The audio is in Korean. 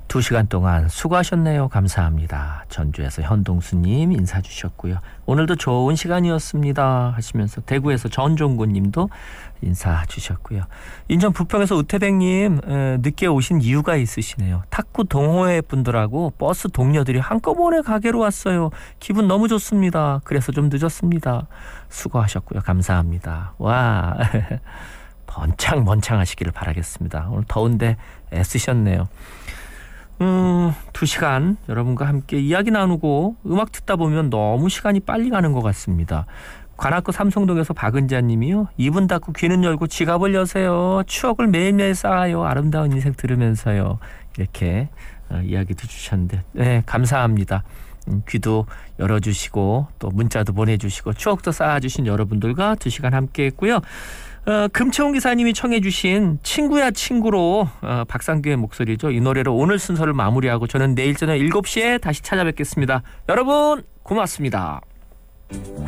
2시간 동안 수고하셨네요. 감사합니다. 전주에서 현동수님 인사 주셨고요. 오늘도 좋은 시간이었습니다 하시면서 대구에서 전종구님도 인사 주셨고요. 인천 부평에서 우태백님 늦게 오신 이유가 있으시네요. 탁구 동호회 분들하고 버스 동료들이 한꺼번에 가게로 왔어요. 기분 너무 좋습니다. 그래서 좀 늦었습니다. 수고하셨고요. 감사합니다. 와 번창 하시기를 바라겠습니다. 오늘 더운데 애쓰셨네요. 2시간 여러분과 함께 이야기 나누고 음악 듣다 보면 너무 시간이 빨리 가는 것 같습니다. 관악구 삼성동에서 박은자 님이요. 입은 닫고 귀는 열고 지갑을 여세요. 추억을 매일매일 쌓아요. 아름다운 인생 들으면서요. 이렇게 이야기도 주셨는데 네, 감사합니다. 귀도 열어주시고 또 문자도 보내주시고 추억도 쌓아주신 여러분들과 2시간 함께 했고요. 금채원 기사님이 청해 주신 친구야 친구로 박상규의 목소리죠. 이 노래로 오늘 순서를 마무리하고 저는 내일 저녁 7시에 다시 찾아뵙겠습니다. 여러분 고맙습니다.